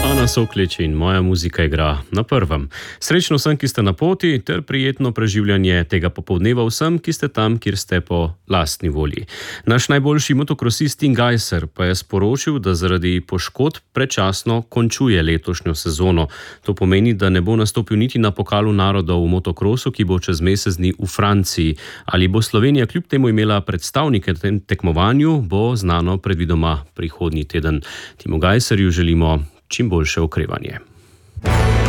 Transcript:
Ana Soklič in moja muzika igra na prvem. Srečno vsem, ki ste na poti, ter prijetno preživljanje tega popoldneva vsem, ki ste tam, kjer ste po lastni volji. Naš najboljši motokrosist Tim Gajser pa je sporočil, da zaradi poškodb predčasno končuje letošnjo sezono. To pomeni, da ne bo nastopil niti na pokalu narodov v motokrosu, ki bo čez mesec dni v Franciji. Ali bo Slovenija kljub temu imela predstavnike v tem tekmovanju, bo znano predvidoma prihodnji teden. Timu Gajserju želimo čim boljše okrevanje.